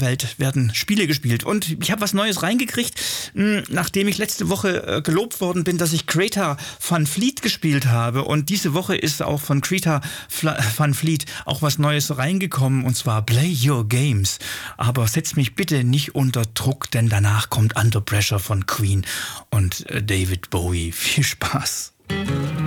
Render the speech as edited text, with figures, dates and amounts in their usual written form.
Welt werden Spiele gespielt. Und ich habe was Neues reingekriegt, nachdem ich letzte Woche gelobt worden bin, dass ich Greta Van Fleet gespielt habe. Und diese Woche ist auch von Greta Van Fleet auch was Neues reingekommen, und zwar Play Your Games. Aber setzt mich bitte nicht unter Druck, denn danach kommt Under Pressure von Queen und David Bowie. Viel Spaß.